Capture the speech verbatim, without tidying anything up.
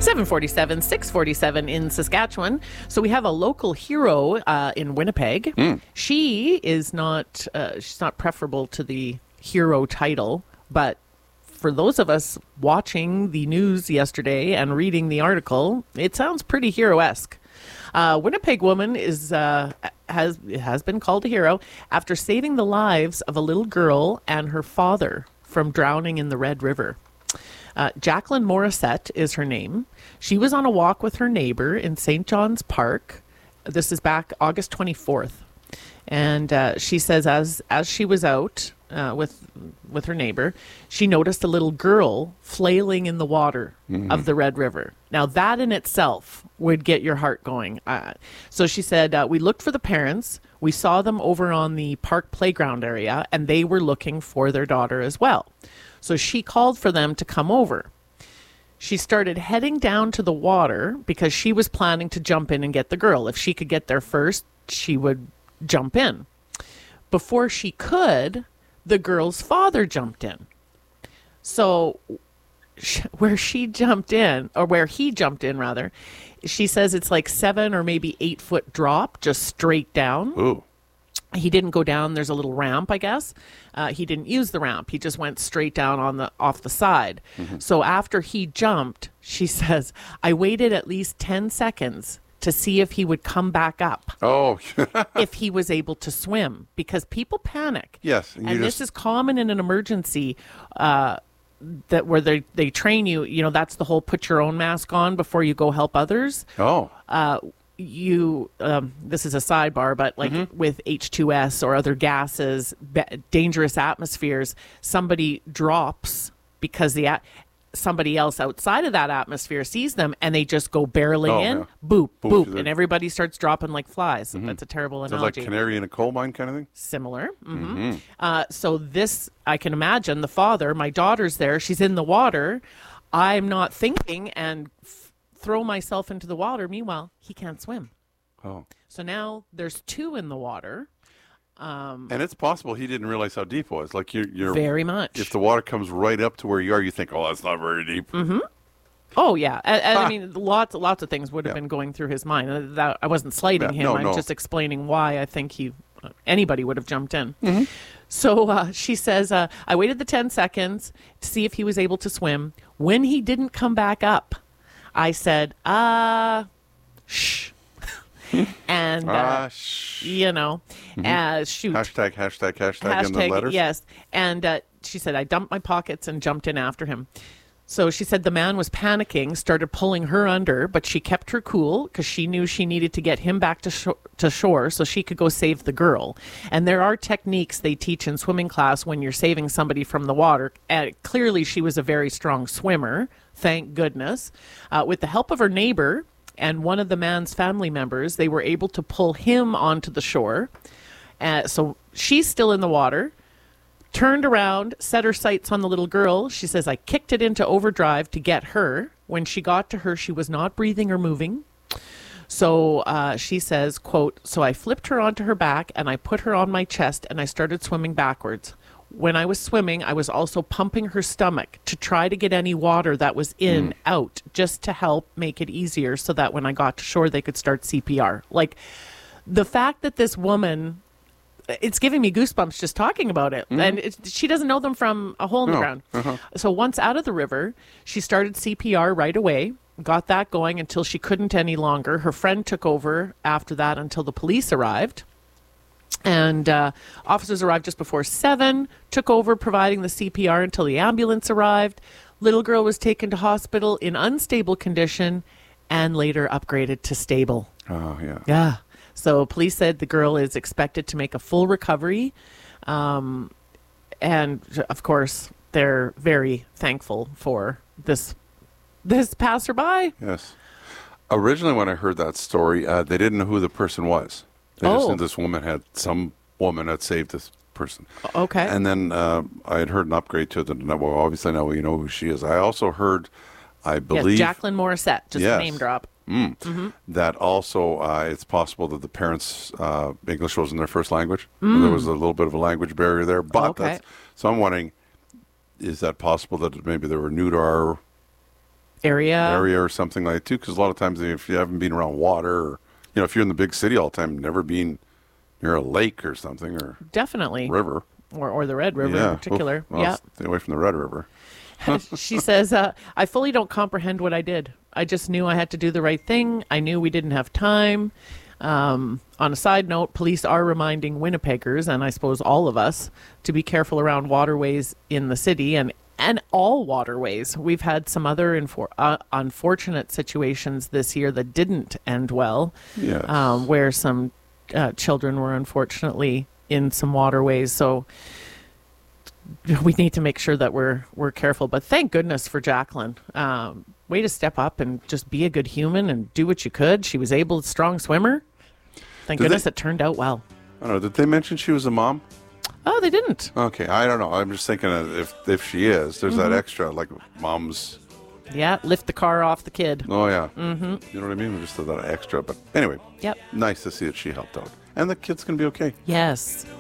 seven forty-seven, six forty-seven in Saskatchewan. So we have a local hero uh, in Winnipeg. Mm. She is not, uh, she's not preferable to the hero title, but for those of us watching the news yesterday and reading the article, it sounds pretty hero-esque. Uh, Winnipeg woman is uh, has has been called a hero after saving the lives of a little girl and her father from drowning in the Red River. Uh, Jacqueline Morissette is her name. She was on a walk with her neighbor in Saint John's Park. This is back August twenty-fourth. And uh, she says as as she was out uh, with with her neighbor, she noticed a little girl flailing in the water mm-hmm. of the Red River. Now, that in itself would get your heart going. Uh, so she said, uh, we looked for the parents. We saw them over on the park playground area, and they were looking for their daughter as well. So she called for them to come over. She started heading down to the water because she was planning to jump in and get the girl. If she could get there first, she would jump in. Before she could, the girl's father jumped in. So where she jumped in, or where he jumped in rather, she says it's like seven or maybe eight foot drop, just straight down. Ooh. He didn't go down. There's a little ramp, I guess. Uh, he didn't use the ramp. He just went straight down on the off the side. Mm-hmm. So after he jumped, she says, I waited at least ten seconds to see if he would come back up. Oh. If he was able to swim, because people panic. Yes. And, and this just... is common in an emergency uh, that where they, they train you. You know, that's the whole put your own mask on before you go help others. Oh. Uh, you um, this is a sidebar, but like mm-hmm. with H two S or other gases, be- dangerous atmospheres, somebody drops because the at- somebody else outside of that atmosphere sees them and they just go barreling oh, in, yeah. boop, boop, boop, and everybody starts dropping like flies. Mm-hmm. That's a terrible Is analogy. Is that like canary in a coal mine kind of thing? Similar. Mm-hmm. Mm-hmm. Uh, so this, I can imagine the father, my daughter's there, she's in the water, I'm not thinking and f- throw myself into the water. Meanwhile, he can't swim. Oh. So now there's two in the water. Um, and it's possible he didn't realize how deep it was. Like you're, you're very much. If the water comes right up to where you are, you think, "Oh, that's not very deep." Mm-hmm. Oh yeah, and, and I mean, lots, lots of things would have yeah. been going through his mind. That I wasn't slighting yeah, him. no, I'm no. just explaining why I think he, uh, anybody would have jumped in. Mm-hmm. So uh, she says, uh, I waited the ten seconds to see if he was able to swim. When he didn't come back up, I said, "Ah, uh, shh." And, uh, uh, sh- you know, mm-hmm. uh, shoot. Hashtag, hashtag, hashtag, hashtag in the letters? Yes. And uh, she said, I dumped my pockets and jumped in after him. So she said the man was panicking, started pulling her under, but she kept her cool because she knew she needed to get him back to, sh- to shore so she could go save the girl. And there are techniques they teach in swimming class when you're saving somebody from the water. And clearly she was a very strong swimmer, thank goodness. Uh, with the help of her neighbor and one of the man's family members, they were able to pull him onto the shore. Uh, so she's still in the water, turned around, set her sights on the little girl. She says, I kicked it into overdrive to get her. When she got to her, she was not breathing or moving. So uh, she says, quote, so I flipped her onto her back and I put her on my chest and I started swimming backwards. When I was swimming, I was also pumping her stomach to try to get any water that was in mm. out, just to help make it easier so that when I got to shore, they could start C P R. Like, the fact that this woman, it's giving me goosebumps just talking about it. Mm. And it, she doesn't know them from a hole in no. the ground. Uh-huh. So once out of the river, she started C P R right away, got that going until she couldn't any longer. Her friend took over after that until the police arrived. And uh, officers arrived just before seven, took over providing the C P R until the ambulance arrived. Little girl was taken to hospital in unstable condition and later upgraded to stable. Oh, yeah. Yeah. So police said the girl is expected to make a full recovery. Um, and, of course, they're very thankful for this this passerby. Yes. Originally, when I heard that story, uh, they didn't know who the person was. They just oh. knew this woman had, some woman had saved this person. Okay. And then uh, I had heard an upgrade to the, well, obviously now we know who she is. I also heard, I believe. Yes, Jacqueline Morissette, just yes, a name drop. Mm, mm-hmm. That also, uh, it's possible that the parents' uh, English wasn't their first language. Mm. There was a little bit of a language barrier there. But okay. that's, so I'm wondering, is that possible that maybe they were new to our area. area or something like that too. Because a lot of times if you haven't been around water, or you know, if you're in the big city all the time, never been near a lake or something or Definitely. river, or or the Red River yeah, in particular. Well, Yeah. stay away from the Red River. She says, uh, I fully don't comprehend what I did. I just knew I had to do the right thing. I knew we didn't have time. Um, on a side note, police are reminding Winnipeggers, and I suppose all of us, to be careful around waterways in the city and, and all waterways. We've had some other infor- uh, unfortunate situations this year that didn't end well, Yes. um, where some uh, children were unfortunately in some waterways. So we need to make sure that we're we're careful. But thank goodness for Jacqueline. Um, way to step up and just be a good human and do what you could. She was able, strong swimmer. Thank Did goodness they- it turned out well. I don't know. Did they mention she was a mom? Oh, they didn't. Okay, I don't know. I'm just thinking of if if she is, there's Mm-hmm. that extra like mom's. Yeah, lift the car off the kid. Oh yeah. Mm-hmm. You know what I mean? Just that extra. But anyway, Yep. nice to see that she helped out, and the kid's gonna be okay. Yes.